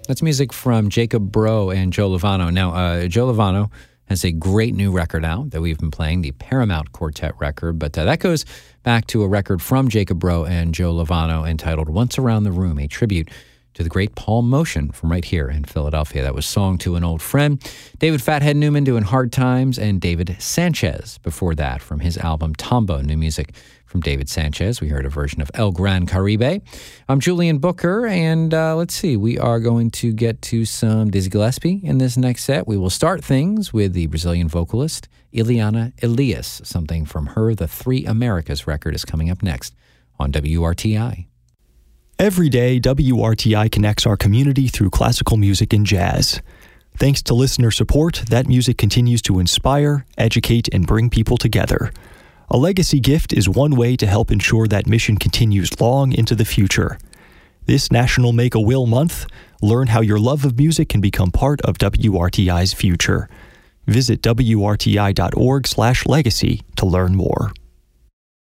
That's music from Jacob Bro and Joe Lovano. Now, Joe Lovano has a great new record out that we've been playing, the Paramount Quartet record, but that goes back to a record from Jacob Bro and Joe Lovano entitled Once Around the Room, a tribute to the great Paul Motian from right here in Philadelphia. That was Song to an Old Friend. David Fathead Newman doing Hard Times, and David Sanchez before that from his album Tombo, new music from David Sanchez. We heard a version of El Gran Caribe. I'm Julian Booker, and let's see, we are going to get to some Dizzy Gillespie in this next set. We will start things with the Brazilian vocalist Ileana Elias. Something from her The Three Americas record is coming up next on WRTI. Every day, WRTI connects our community through classical music and jazz. Thanks to listener support, that music continues to inspire, educate, and bring people together. A legacy gift is one way to help ensure that mission continues long into the future. This National Make-A-Will Month, learn how your love of music can become part of WRTI's future. Visit WRTI.org/legacy to learn more.